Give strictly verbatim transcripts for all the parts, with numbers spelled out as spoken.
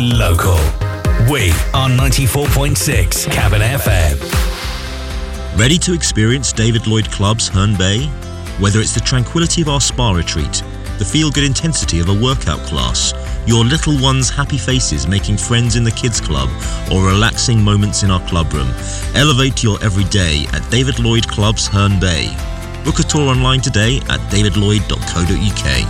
local. We are ninety-four point six Cabin F M. Ready to experience David Lloyd Club's Herne Bay? Whether it's the tranquility of our spa retreat, the feel-good intensity of a workout class, your little one's happy faces making friends in the kids club, or relaxing moments in our club room, elevate your everyday at David Lloyd Club's Herne Bay. Book a tour online today at david lloyd dot co dot uk.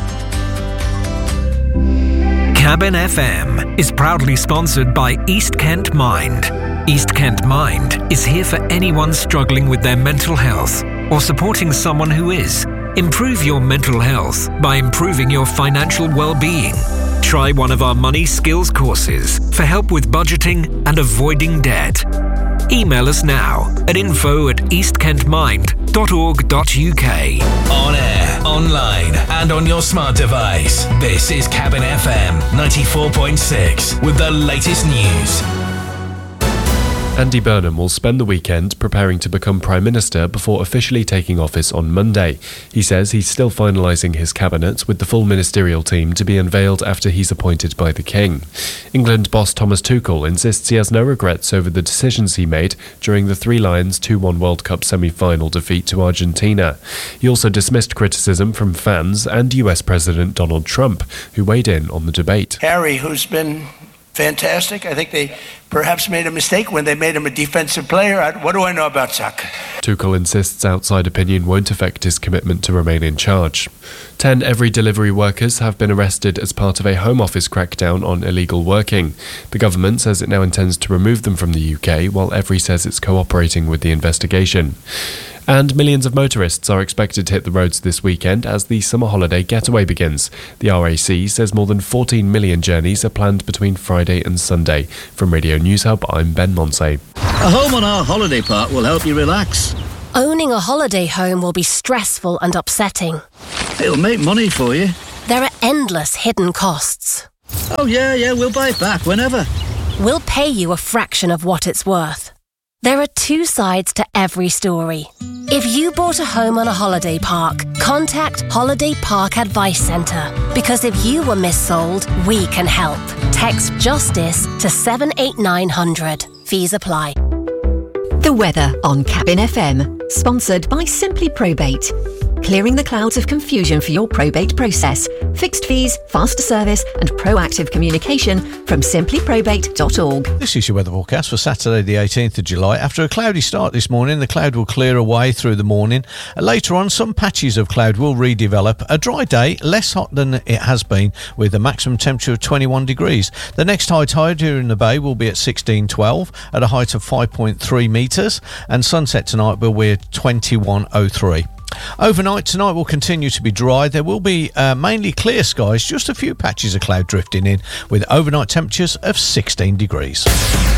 Cabin F M is proudly sponsored by East Kent Mind. East Kent Mind is here for anyone struggling with their mental health or supporting someone who is. Improve your mental health by improving your financial well-being. Try one of our money skills courses for help with budgeting and avoiding debt. Email us now at info at east kent mind dot org dot uk. On air, online, and on your smart device. This is Cabin F M ninety-four point six with the latest news. Andy Burnham will spend the weekend preparing to become Prime Minister before officially taking office on Monday. He says he's still finalising his cabinet, with the full ministerial team to be unveiled after he's appointed by the King. England boss Thomas Tuchel insists he has no regrets over the decisions he made during the Three Lions two one World Cup semi-final defeat to Argentina. He also dismissed criticism from fans and U S President Donald Trump, who weighed in on the debate. Harry, who's been fantastic. I think they perhaps made a mistake when they made him a defensive player. I, what do I know about soccer? Tuchel insists outside opinion won't affect his commitment to remain in charge. Ten Every Delivery workers have been arrested as part of a Home Office crackdown on illegal working. The government says it now intends to remove them from the U K, while Every says it's cooperating with the investigation. And millions of motorists are expected to hit the roads this weekend as the summer holiday getaway begins. The R A C says more than fourteen million journeys are planned between Friday and Sunday. From Radio News Hub, I'm Ben Monsey. A home on our holiday park will help you relax. Owning a holiday home will be stressful and upsetting. It'll make money for you. There are endless hidden costs. Oh yeah, yeah, we'll buy it back whenever. We'll pay you a fraction of what it's worth. There are two sides to every story. If you bought a home on a holiday park, contact Holiday Park Advice Centre. Because if you were missold, we can help. Text JUSTICE to seven eight nine hundred. Fees apply. The weather on Cabin F M, sponsored by Simply Probate. Clearing the clouds of confusion for your probate process. Fixed fees, faster service and proactive communication from simply probate dot org. This is your weather forecast for Saturday the eighteenth of July. After a cloudy start this morning, the cloud will clear away through the morning. Later on, some patches of cloud will redevelop. A dry day, less hot than it has been, with a maximum temperature of twenty-one degrees. The next high tide here in the bay will be at sixteen twelve at a height of five point three metres, and sunset tonight will be at twenty-one oh three. Overnight tonight will continue to be dry. There will be uh, mainly clear skies, just a few patches of cloud drifting in, with overnight temperatures of sixteen degrees.